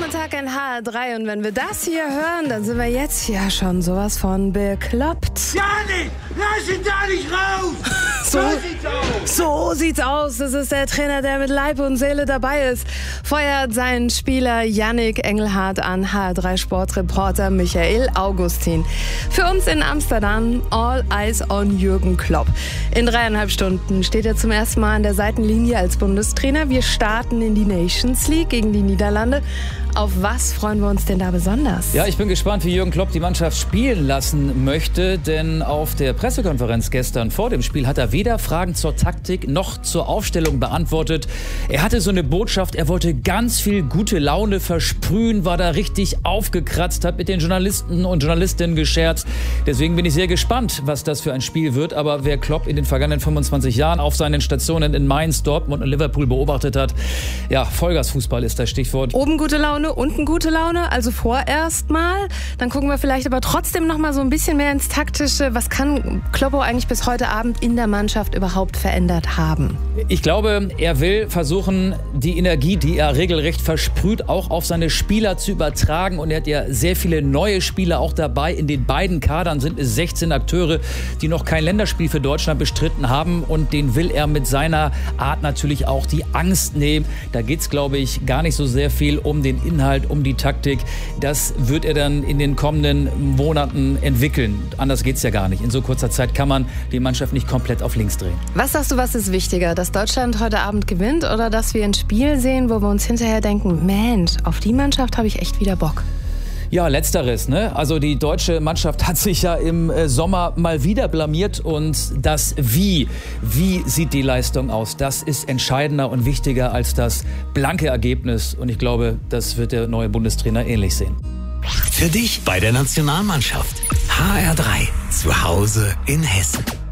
Nachmittag in HR3 und wenn wir das hier hören, dann sind wir jetzt ja schon sowas von bekloppt. Janik, lass ihn da nicht raus! So sieht's aus. Das ist der Trainer, der mit Leib und Seele dabei ist. Feuert seinen Spieler Yannick Engelhardt an, HR3 Sportreporter Michael Augustin. Für uns in Amsterdam, all eyes on Jürgen Klopp. In 3,5 Stunden steht er zum ersten Mal an der Seitenlinie als Bundestrainer. Wir starten in die Nations League gegen die Niederlande. Auf was freuen wir uns denn da besonders? Ja, ich bin gespannt, wie Jürgen Klopp die Mannschaft spielen lassen möchte, denn auf der Pressekonferenz gestern vor dem Spiel hat er weder Fragen zur Taktik noch zur Aufstellung beantwortet. Er hatte so eine Botschaft, er wollte ganz viel gute Laune versprühen, war da richtig aufgekratzt, hat mit den Journalisten und Journalistinnen gescherzt. Deswegen bin ich sehr gespannt, was das für ein Spiel wird. Aber wer Klopp in den vergangenen 25 Jahren auf seinen Stationen in Mainz, Dortmund und Liverpool beobachtet hat, ja, Vollgasfußball ist das Stichwort. Oben gute Laune, unten gute Laune, also vorerst mal. Dann gucken wir vielleicht aber trotzdem noch mal so ein bisschen mehr ins Taktische. Was kann Kloppo eigentlich bis heute Abend in der Mannschaft überhaupt verändert haben? Ich glaube, er will versuchen, die Energie, die er regelrecht versprüht, auch auf seine Spieler zu übertragen. Und er hat ja sehr viele neue Spieler auch dabei. In den beiden Kadern sind es 16 Akteure, die noch kein Länderspiel für Deutschland bestritten haben. Und den will er mit seiner Art natürlich auch die Angst nehmen. Da geht es, glaube ich, gar nicht so sehr viel um den Inhalt, um die Taktik. Das wird er dann in den kommenden Monaten entwickeln. Anders geht es ja gar nicht. In so kurzer Zeit kann man die Mannschaft nicht komplett auf links drehen. Was sagst du, was ist wichtiger? Dass Deutschland heute Abend gewinnt oder dass wir ein Spiel sehen, wo wir uns hinterher denken, Mensch, auf die Mannschaft habe ich echt wieder Bock? Ja, letzteres, ne? Also die deutsche Mannschaft hat sich ja im Sommer mal wieder blamiert und das Wie sieht die Leistung aus? Das ist entscheidender und wichtiger als das blanke Ergebnis und ich glaube, das wird der neue Bundestrainer ähnlich sehen. Für dich bei der Nationalmannschaft. HR3, zu Hause in Hessen.